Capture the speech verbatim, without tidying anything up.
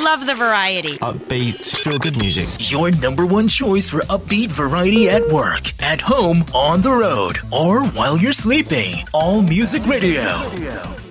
love the variety. Upbeat, feel-good music. Your number one choice for upbeat variety at work, at home, on the road, or while you're sleeping. All Music Radio.